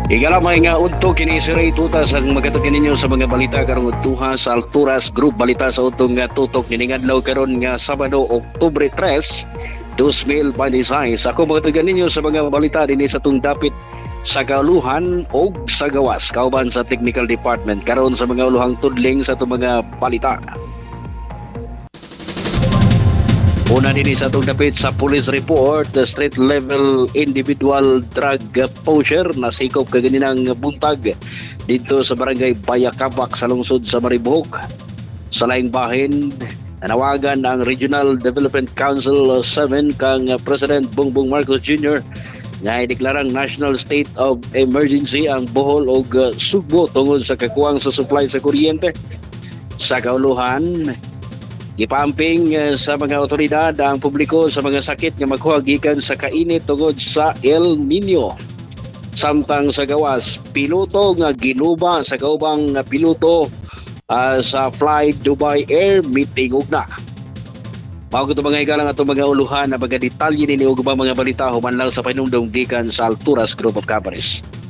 Igalamay nga udto kini si Ray Tutas ang magatukin ninyo sa mga balita karong udtuha sa Alturas Group Balita sa utong nga tutok ni adlaw karon nga Sabado, Oktubre 3, 2026. Ako magatukin ninyo sa mga balita dinhi sa tung dapit sa kauluhan o sa gawas kauban sa technical department karon sa mga uluhang tudling sa itong mga balita. Una din sa itong dapit sa police report, the street level individual drug pusher na sikop kaganinang buntag dito sa barangay Bayakabak sa lungsod sa Maribohok. Sa laing bahin, nanawagan ang Regional Development Council 7 kang President Bongbong Marcos Jr. nga ideklarang national state of emergency ang Bohol o Sugbo tungod sa kakuwang sa supply sa kuryente. Sa kauluhan, gipamping sa mga otoridad ang publiko sa mga sakit nga magkuha gikan sa kainit tungod sa El Nino. Samtang sa gawas, piloto nga ginuba sa kaubang piloto sa Fly Dubai Air mitingog na. Mao ko mga igalang atong mga uluhan na mga detalye ni og mga balita human lang sa panungdong gikan sa Alturas Group of Companies.